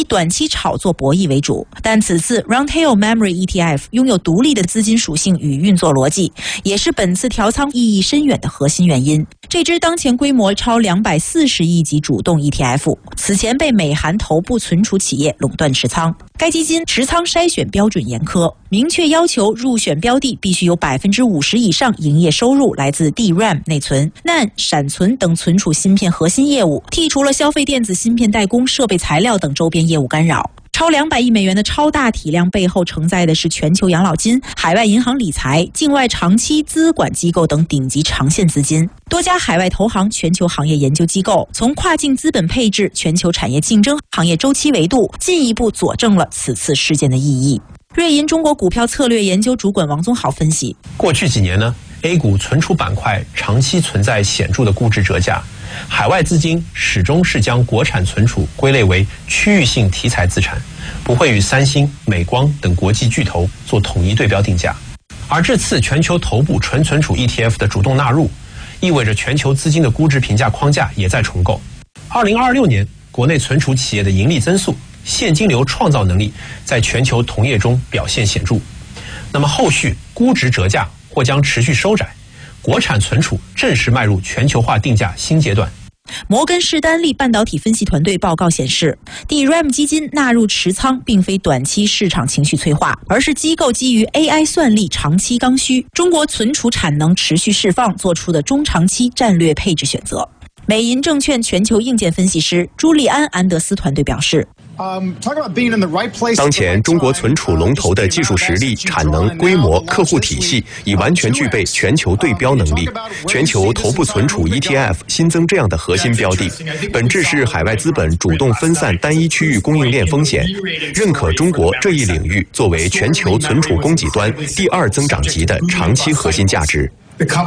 以短期炒作博弈为主。但此次 Roundtail Memory ETF 拥有独立的资金属性与运作逻辑，也是本次调仓意义深远的核心原因。这支当前规模超240亿级主动 ETF， 此前被美韩头部存储企业垄断持仓。该基金持仓筛选标准严苛，明确要求入选标的必须有50%以上营业收入来自 DRAM 内存、NAND 闪存等存储芯片核心业务，剔除了消费电子芯片代工、设备材料等周边业务干扰。超200亿美元的超大体量背后承载的是全球养老金、海外银行理财、境外长期资管机构等顶级长线资金。多家海外投行、全球行业研究机构从跨境资本配置、全球产业竞争、行业周期维度，进一步佐证了此次事件的意义。瑞银中国股票策略研究主管王宗豪分析， 过去几年呢，A 股存储板块长期存在显著的估值折价，海外资金始终是将国产存储归类为区域性题材资产，不会与三星、美光等国际巨头做统一对标定价。而这次全球头部纯存储 ETF 的主动纳入，意味着全球资金的估值评价框架也在重构。2026年，国内存储企业的盈利增速、现金流创造能力在全球同业中表现显著。那么后续估值折价或将持续收窄，国产存储正式迈入全球化定价新阶段。 摩根士丹利半导体分析团队报告显示， DRAM 基金纳入持仓并非短期市场情绪催化，而是机构基于 AI 算力长期刚需、中国存储产能持续释放做出的中长期战略配置选择。美银证券全球硬件分析师朱利安·安德斯团队表示， 当前中国存储龙头的技术实力、产能、规模、客户体系已完全具备全球对标能力。全球头部存储 ETF 新增这样的核心标的，本质是海外资本主动分散单一区域供应链风险，认可中国这一领域作为全球存储供给端第二增长极的长期核心价值。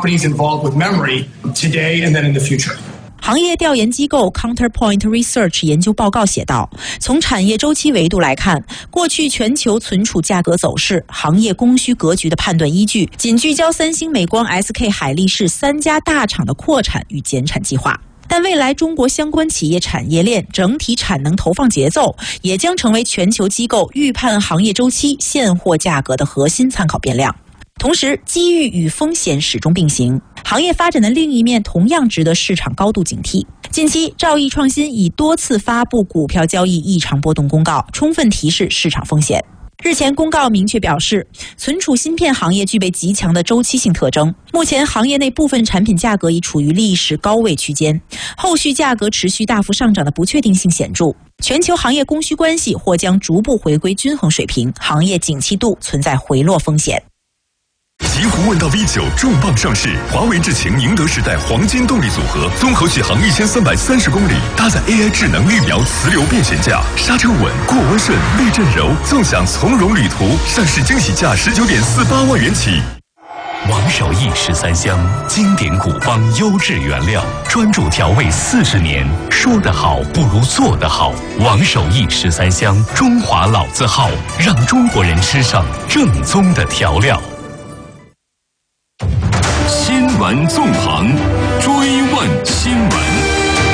行业调研机构 Counterpoint Research 研究报告写道，从产业周期维度来看，过去全球存储价格走势、行业供需格局的判断依据仅聚焦三星、美光、SK 海力士3家大厂的扩产与减产计划。但未来中国相关企业产业链整体产能投放节奏也将成为全球机构预判行业周期、现货价格的核心参考变量。同时，机遇与风险始终并行，行业发展的另一面同样值得市场高度警惕。近期，兆易创新已多次发布股票交易异常波动公告，充分提示市场风险。日前公告明确表示，存储芯片行业具备极强的周期性特征，目前行业内部分产品价格已处于历史高位区间，后续价格持续大幅上涨的不确定性显著，全球行业供需关系或将逐步回归均衡水平，行业景气度存在回落风险。 极狐问道 V9 重磅上市，华为智擎宁德时代黄金动力组合，综合续航1330公里，搭载 AI 智能绿苗磁流变悬架，刹车稳，过弯顺，避震柔，纵享从容旅途。上市惊喜价19.48万元起。王守义13香，经典古方，优质原料，专注调味40年。说得好不如做得好。王守义13香，中华老字号，让中国人吃上正宗的调料。新闻纵横，追问新闻。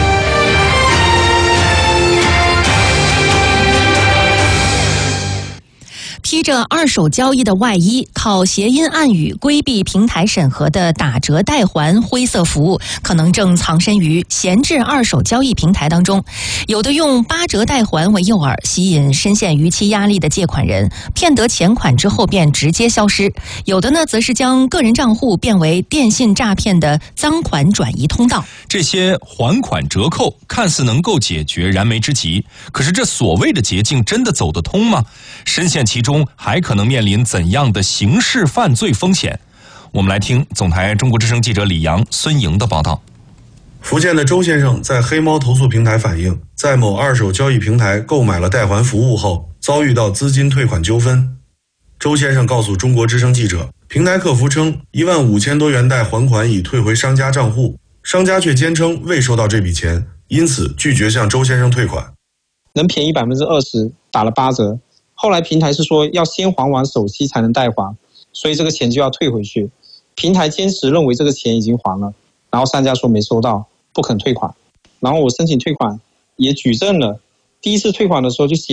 披着二手交易的外衣，靠谐音暗语规避平台审核的打折代还灰色服务，可能正藏身于闲置二手交易平台当中。有的用8折代还为诱饵，吸引深陷逾期压力的借款人，骗得钱款之后便直接消失；有的呢，则是将个人账户变为电信诈骗的赃款转移通道。 这些还款折扣看似能够解决燃眉之急，可是这所谓的捷径真的走得通吗？深陷其中还可能面临怎样的刑事犯罪风险？我们来听总台中国之声记者李阳、孙莹的报道。 福建的周先生在黑猫投诉平台反映，在某二手交易平台购买了代还服务后，遭遇到资金退款纠纷。周先生告诉中国之声记者，平台客服称15000多元代还款已退回商家账户，商家却坚称未收到这笔钱，因此拒绝向周先生退款。 能便宜20%，打了8折。后来平台是说要先还完首期才能代还，所以这个钱就要退回去。平台坚持认为这个钱已经还了，然后商家说没收到，不肯退款。然后我申请退款，也举证了。第一次退款的时候就写